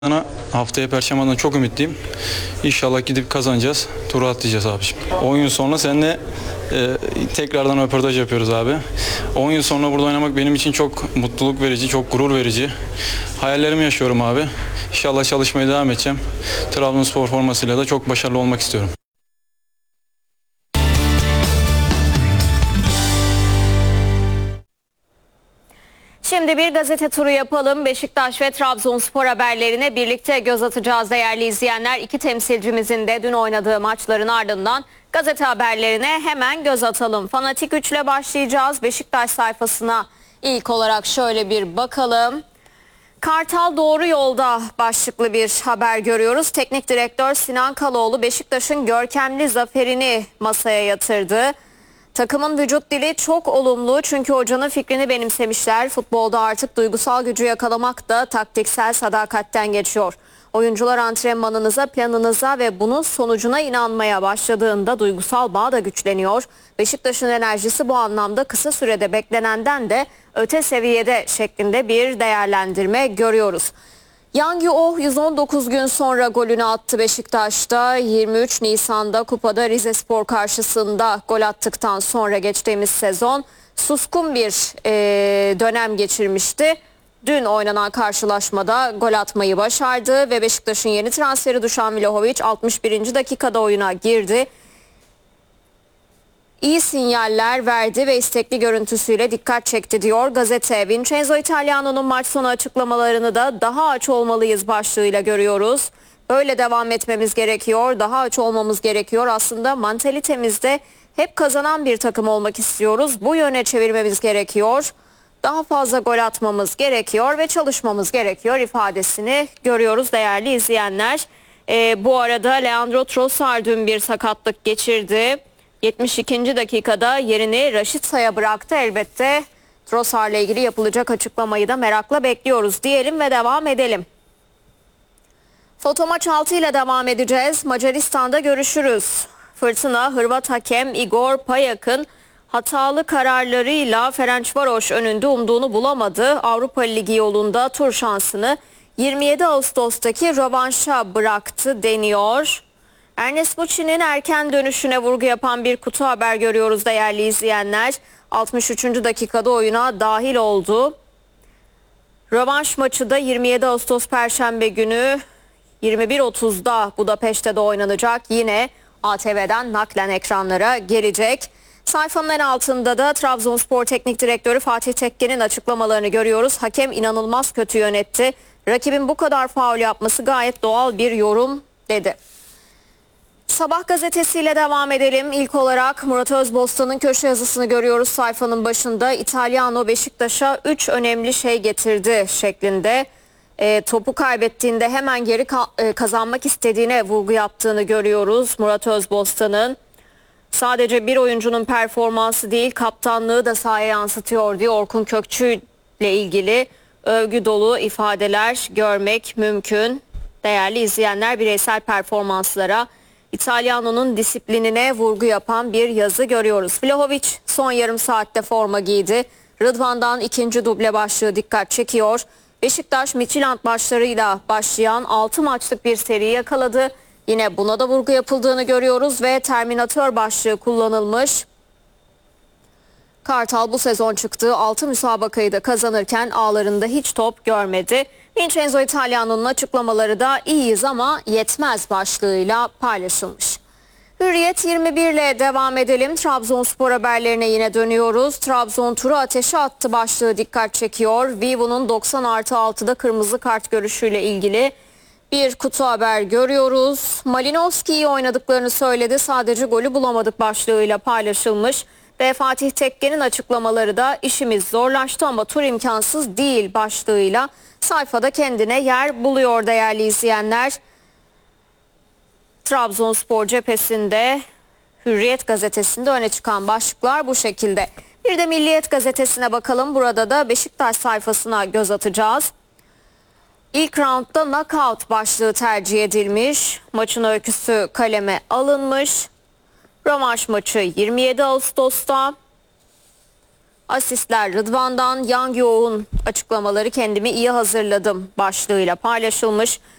Haftaya Perşembe'den çok ümitliyim. İnşallah gidip kazanacağız. Turu atlayacağız abiciğim. 10 yıl sonra seninle tekrardan röportaj yapıyoruz abi. 10 yıl sonra burada oynamak benim için çok mutluluk verici, çok gurur verici. Hayallerimi yaşıyorum abi. İnşallah çalışmaya devam edeceğim. Trabzonspor formasıyla da çok başarılı olmak istiyorum. Şimdi bir gazete turu yapalım. Beşiktaş ve Trabzonspor haberlerine birlikte göz atacağız değerli izleyenler. İki temsilcimizin de dün oynadığı maçların ardından gazete haberlerine hemen göz atalım. Fanatik 3 ile başlayacağız. Beşiktaş sayfasına ilk olarak şöyle bir bakalım. Kartal doğru yolda başlıklı bir haber görüyoruz. Teknik direktör Sinan Kaloğlu Beşiktaş'ın görkemli zaferini masaya yatırdı. Takımın vücut dili çok olumlu çünkü hocanın fikrini benimsemişler. Futbolda artık duygusal gücü yakalamak da taktiksel sadakatten geçiyor. Oyuncular antrenmanınıza, planınıza ve bunun sonucuna inanmaya başladığında duygusal bağ da güçleniyor. Beşiktaş'ın enerjisi bu anlamda kısa sürede beklenenden de öte seviyede şeklinde bir değerlendirme görüyoruz. Yang Yu-oh 119 gün sonra golünü attı Beşiktaş'ta. 23 Nisan'da kupada Rizespor karşısında gol attıktan sonra geçtiğimiz sezon suskun bir dönem geçirmişti. Dün oynanan karşılaşmada gol atmayı başardı ve Beşiktaş'ın yeni transferi Dušan Vlahović 61. dakikada oyuna girdi. İyi sinyaller verdi ve istekli görüntüsüyle dikkat çekti diyor gazete. Vincenzo Italiano'nun maç sonu açıklamalarını da daha aç olmalıyız başlığıyla görüyoruz. Böyle devam etmemiz gerekiyor, daha aç olmamız gerekiyor. Aslında mantalitemizde hep kazanan bir takım olmak istiyoruz. Bu yöne çevirmemiz gerekiyor. Daha fazla gol atmamız gerekiyor ve çalışmamız gerekiyor ifadesini görüyoruz değerli izleyenler. Bu arada Leandro Trossard dün bir sakatlık geçirdi. 72. dakikada yerini Raşitsa'ya bıraktı. Elbette Trossard'la ilgili yapılacak açıklamayı da merakla bekliyoruz diyelim ve devam edelim. Foto maç 6 ile devam edeceğiz. Macaristan'da görüşürüz. Fırtına Hırvat hakem Igor Payak'ın hatalı kararlarıyla Ferencvaros önünde umduğunu bulamadı. Avrupa Ligi yolunda tur şansını 27 Ağustos'taki rövanşa bıraktı deniyor. Ernest Muçi'nin erken dönüşüne vurgu yapan bir kutu haber görüyoruz değerli izleyenler. 63. dakikada oyuna dahil oldu. Rövanş maçı da 27 Ağustos Perşembe günü 21.30'da Budapeşte'de oynanacak. Yine ATV'den naklen ekranlara gelecek. Sayfanın en altında da Trabzonspor Teknik Direktörü Fatih Tekke'nin açıklamalarını görüyoruz. Hakem inanılmaz kötü yönetti. Rakibin bu kadar faul yapması gayet doğal bir yorum dedi. Sabah gazetesiyle devam edelim. İlk olarak Murat Özbostan'ın köşe yazısını görüyoruz sayfanın başında. Italiano Beşiktaş'a 3 önemli şey getirdi şeklinde. Topu kaybettiğinde hemen geri kazanmak istediğine vurgu yaptığını görüyoruz Murat Özbostan'ın. Sadece bir oyuncunun performansı değil kaptanlığı da sahaya yansıtıyor diye Orkun Kökçü ile ilgili övgü dolu ifadeler görmek mümkün. Değerli izleyenler, bireysel performanslara, İtalyano'nun disiplinine vurgu yapan bir yazı görüyoruz. Vlahović son yarım saatte forma giydi. Rıdvan'dan ikinci duble başlığı dikkat çekiyor. Beşiktaş Midtjylland maçlarıyla başlayan 6 maçlık bir seri yakaladı. Yine buna da vurgu yapıldığını görüyoruz ve Terminator başlığı kullanılmış. Kartal bu sezon çıktığı 6 müsabakayı da kazanırken ağlarında hiç top görmedi. Vincenzo Italiano'nun açıklamaları da iyiyiz ama yetmez başlığıyla paylaşılmış. Hürriyet 21 ile devam edelim. Trabzonspor haberlerine yine dönüyoruz. Trabzon turu ateşe attı başlığı dikkat çekiyor. Vivo'nun 90+6'da kırmızı kart görüşüyle ilgili bir kutu haber görüyoruz. Malinowski iyi oynadıklarını söyledi. Sadece golü bulamadık başlığıyla paylaşılmış. Ve Fatih Tekke'nin açıklamaları da işimiz zorlaştı ama tur imkansız değil başlığıyla sayfada kendine yer buluyor değerli izleyenler. Trabzonspor cephesinde Hürriyet gazetesinde öne çıkan başlıklar bu şekilde. Bir de Milliyet gazetesine bakalım. Burada da Beşiktaş sayfasına göz atacağız. İlk roundda knockout başlığı tercih edilmiş. Maçın öyküsü kaleme alınmış. Rövanş maçı 27 Ağustos'ta. Asistler Rıdvan'dan, Yang Yo'un açıklamaları kendimi iyi hazırladım başlığıyla paylaşılmış.